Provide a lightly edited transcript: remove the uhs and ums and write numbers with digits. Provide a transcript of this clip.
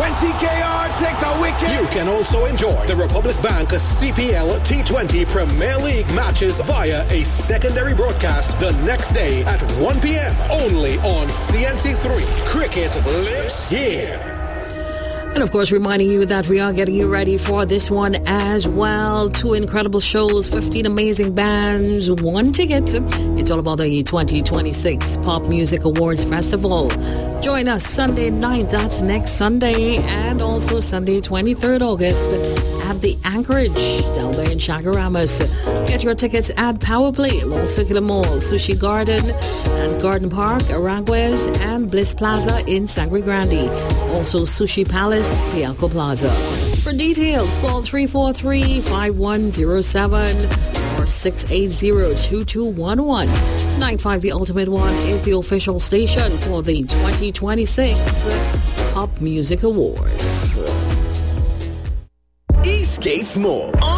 TKR, take the wicket. You can also enjoy the Republic Bank CPL T20 Premier League matches via a secondary broadcast the next day at 1 p.m. only on CNC3. Cricket lives here. And of course, reminding you that we are getting you ready for this one as well. 2 incredible shows, 15 amazing bands, 1 ticket. It's all about the 2026 Pop Music Awards Festival. Join us Sunday night, that's next Sunday, and also Sunday 23rd August at the Anchorage down there in Chagaramas. Get your tickets at Powerplay, Long Circular Mall, Sushi Garden, that's Garden Park, Aranguez, and Bliss Plaza in Sangre Grande. Also Sushi Palace, Pianco Plaza. For details, call 343-5107 or 680-2211. 95 The Ultimate One is the official station for the 2026 Pop Music Awards. Eastgate's Mall on